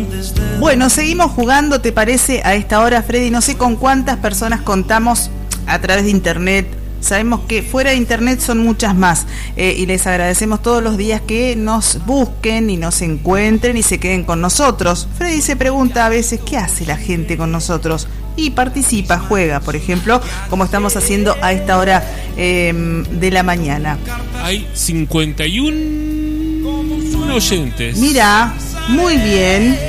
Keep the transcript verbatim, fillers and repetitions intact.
Bueno, seguimos jugando, ¿te parece? A esta hora, Freddy, no sé con cuántas personas contamos a través de internet. Sabemos que fuera de internet son muchas más, eh, y les agradecemos todos los días que nos busquen y nos encuentren y se queden con nosotros. Freddy se pregunta a veces, ¿qué hace la gente con nosotros? Y participa, juega, por ejemplo, como estamos haciendo a esta hora eh, de la mañana. Hay cincuenta y uno oyentes. Mirá, muy bien.